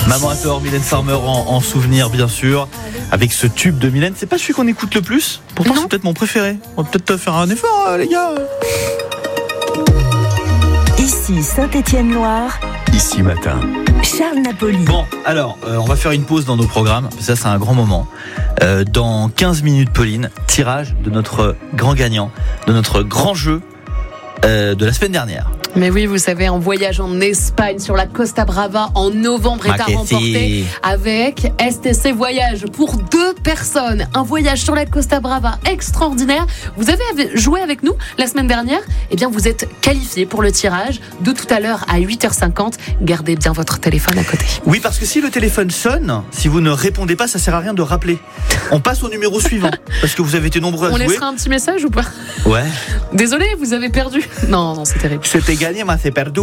Maman a tort, Mylène Farmer en souvenir, bien sûr. Avec ce tube de Mylène, c'est pas celui qu'on écoute le plus. Pourtant, c'est peut-être mon préféré. On va peut-être faire un effort, les gars. Ici Saint-Étienne-Loire. Ici Matin. Charles Napoli. Bon, alors, on va faire une pause dans nos programmes. Ça, c'est un grand moment. Dans 15 minutes, Pauline, tirage de notre grand gagnant, de notre grand jeu de la semaine dernière. Mais oui, vous savez, un voyage en Espagne sur la Costa Brava en novembre est à remporter avec STC Voyage pour 2 personnes. Un voyage sur la Costa Brava extraordinaire. Vous avez joué avec nous la semaine dernière. Eh bien, vous êtes qualifié pour le tirage de tout à l'heure à 8h50. Gardez bien votre téléphone à côté. Oui, parce que si le téléphone sonne, si vous ne répondez pas, ça sert à rien de rappeler. On passe au numéro suivant parce que vous avez été nombreux à jouer. On laissera un petit message ou pas ? Ouais. Désolé, vous avez perdu. Non, c'est terrible. C'était gagné, mais c'est perdu.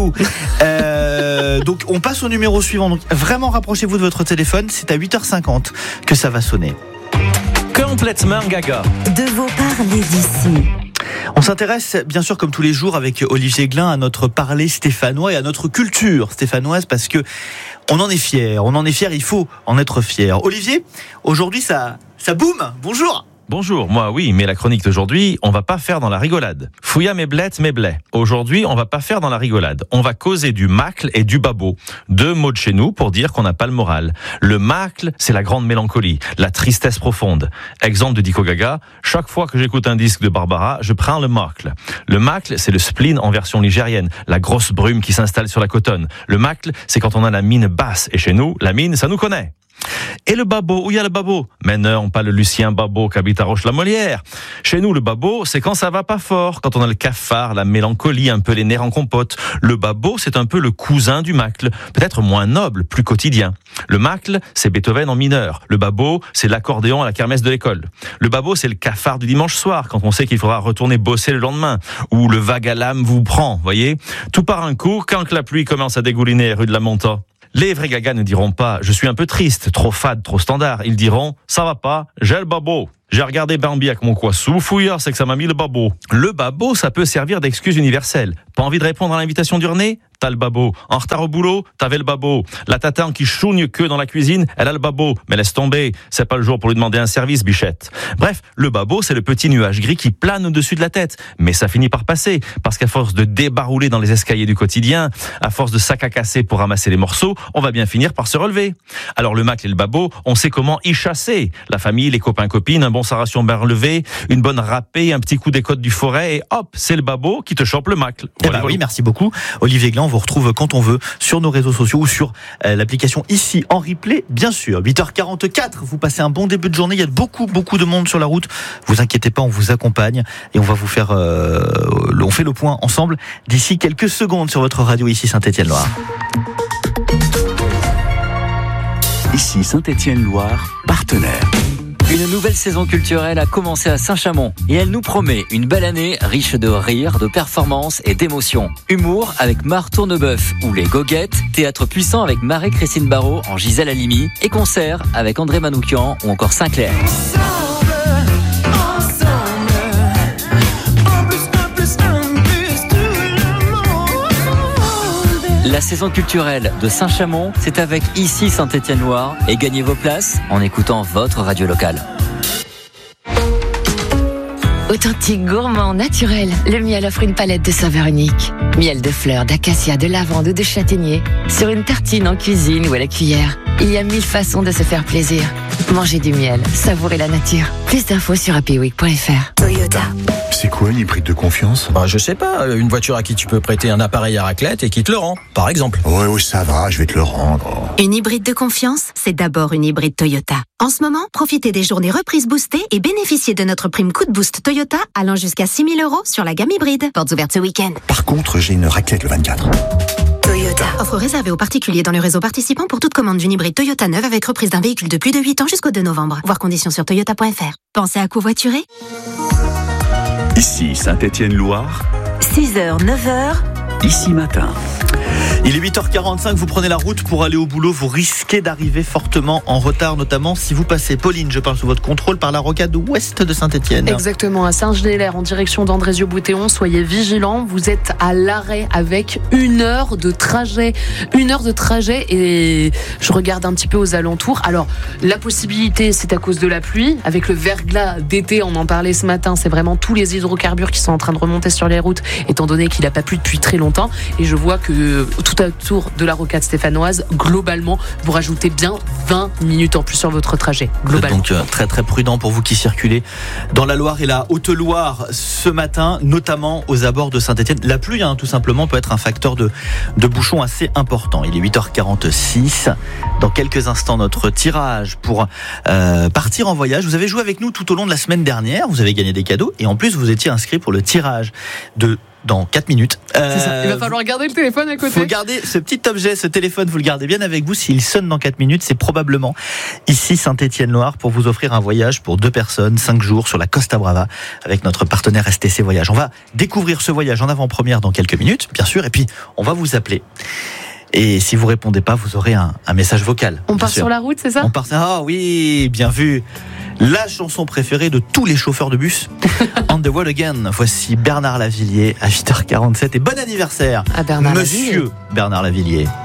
Donc on passe au numéro suivant. Donc vraiment rapprochez-vous de votre téléphone. C'est à 8h50 que ça va sonner. Complètement gaga. De vos parlers d'ici. On s'intéresse bien sûr comme tous les jours avec Olivier Glin à notre parler stéphanois et à notre culture stéphanoise parce que on en est fiers, il faut en être fier. Olivier, aujourd'hui ça boum. Bonjour. Bonjour, moi oui, mais la chronique d'aujourd'hui, on va pas faire dans la rigolade. Fouilla mes blettes, mes blés. Aujourd'hui, on va pas faire dans la rigolade. On va causer du macle et du babo. 2 mots de chez nous pour dire qu'on n'a pas le moral. Le macle, c'est la grande mélancolie, la tristesse profonde. Exemple de Dico Gaga, chaque fois que j'écoute un disque de Barbara, je prends le macle. Le macle, c'est le spleen en version ligérienne, la grosse brume qui s'installe sur la cotonne. Le macle, c'est quand on a la mine basse. Et chez nous, la mine, ça nous connaît. Et le babo, où il y a le babo ? Mais non, pas le Lucien Babo qui habite à Roche-la-Molière. Chez nous, le babo, c'est quand ça va pas fort, quand on a le cafard, la mélancolie, un peu les nerfs en compote. Le babo, c'est un peu le cousin du macle, peut-être moins noble, plus quotidien. Le macle, c'est Beethoven en mineur. Le babo, c'est l'accordéon à la kermesse de l'école. Le babo, c'est le cafard du dimanche soir, quand on sait qu'il faudra retourner bosser le lendemain, ou le vague à l'âme vous prend, voyez ? Tout par un coup, quand la pluie commence à dégouliner rue de la Monta. Les vrais gagas ne diront pas « je suis un peu triste, trop fade, trop standard ». Ils diront « ça va pas, j'ai le babo ». J'ai regardé Bambi avec mon coissou, fouillard, c'est que ça m'a mis le babo. Le babo, ça peut servir d'excuse universelle. Pas envie de répondre à l'invitation d'urner ? T'as le babo. En retard au boulot ? T'avais le babo. La tata qui chougne que dans la cuisine, elle a le babo. Mais laisse tomber, c'est pas le jour pour lui demander un service, bichette. Bref, le babo, c'est le petit nuage gris qui plane au-dessus de la tête. Mais ça finit par passer, parce qu'à force de débarouler dans les escaliers du quotidien, à force de sac à casser pour ramasser les morceaux, on va bien finir par se relever. Alors le macle et le babo, on sait comment y chasser. La famille, les copains-copines, un bon saration bien relevé, une bonne râpée, un petit coup des côtes du forêt, et hop, c'est le babo qui te chope le macle. Voilà, oui, merci beaucoup. Olivier Glin, on vous retrouve quand on veut sur nos réseaux sociaux ou sur l'application ici en replay, bien sûr. 8h44, vous passez un bon début de journée. Il y a beaucoup de monde sur la route. Vous inquiétez pas, on vous accompagne et on va vous faire, on fait le point ensemble d'ici quelques secondes sur votre radio ici Saint-Étienne-Loire. Ici Saint-Étienne-Loire, partenaire. Une nouvelle saison culturelle a commencé à Saint-Chamond et elle nous promet une belle année riche de rires, de performances et d'émotions. Humour avec Marc Tourneboeuf ou Les Goguettes, théâtre puissant avec Marie-Christine Barrault en Gisèle Halimi et concert avec André Manoukian ou encore Sinclair. La saison culturelle de Saint-Chamond, c'est avec Ici Saint-Étienne-Loire et gagnez vos places en écoutant votre radio locale. Authentique, gourmand, naturel, le miel offre une palette de saveurs uniques. Miel de fleurs, d'acacia, de lavande ou de châtaignier, sur une tartine en cuisine ou à la cuillère. Il y a 1000 façons de se faire plaisir. Mangez du miel, savourez la nature. Plus d'infos sur happyweek.fr. Toyota. C'est quoi une hybride de confiance ? Je sais pas, une voiture à qui tu peux prêter un appareil à raclette et qui te le rend, par exemple. Oui, ça va, je vais te le rendre. Une hybride de confiance, c'est d'abord une hybride Toyota. En ce moment, profitez des journées reprises boostées et bénéficiez de notre prime coup de boost Toyota allant jusqu'à 6 000 € sur la gamme hybride. Portes ouvertes ce week-end. Par contre, j'ai une raclette le 24. Toyota. Offre réservée aux particuliers dans le réseau participant pour toute commande d'une hybride Toyota neuve avec reprise d'un véhicule de plus de 8 ans jusqu'au 2 novembre. Voir conditions sur toyota.fr. Pensez à covoiturer ? Ici Saint-Étienne-Loire. 6h, 9h. Ici Matin. Il est 8h45, vous prenez la route pour aller au boulot, vous risquez d'arriver fortement en retard, notamment si vous passez, Pauline, je parle sous votre contrôle, par la rocade ouest de Saint-Étienne. Exactement, à Saint-Genélaire, en direction d'Andrézieux-Boutéon, soyez vigilants, vous êtes à l'arrêt avec 1 heure de trajet. 1 heure de trajet et je regarde un petit peu aux alentours. Alors, la possibilité, c'est à cause de la pluie, avec le verglas d'été, on en parlait ce matin, c'est vraiment tous les hydrocarbures qui sont en train de remonter sur les routes, étant donné qu'il n'a pas plu depuis très longtemps. Et je vois que tout autour de la rocade stéphanoise, globalement, vous rajoutez bien 20 minutes en plus sur votre trajet. Globalement. Donc très très prudent pour vous qui circulez dans la Loire et la Haute-Loire ce matin, notamment aux abords de Saint-Étienne. La pluie, tout simplement, peut être un facteur de bouchons assez important. Il est 8h46. Dans quelques instants, notre tirage pour partir en voyage. Vous avez joué avec nous tout au long de la semaine dernière. Vous avez gagné des cadeaux et en plus, vous étiez inscrit pour le tirage dans 4 minutes. C'est ça. Il va falloir garder le téléphone à côté. Faut garder ce petit objet, ce téléphone, vous le gardez bien avec vous. S'il sonne dans 4 minutes, c'est probablement ici Saint-Étienne-Loire pour vous offrir un voyage pour 2 personnes, 5 jours sur la Costa Brava avec notre partenaire STC Voyage. On va découvrir ce voyage en avant-première dans quelques minutes, bien sûr, et puis on va vous appeler. Et si vous répondez pas, vous aurez un message vocal. On part sur la route, c'est ça ? Ah oui, bien vu. La chanson préférée de tous les chauffeurs de bus, On the Wall Again. Voici Bernard Lavilliers à 8h47 et bon anniversaire, à Bernard Monsieur Lavilliers. Bernard Lavilliers.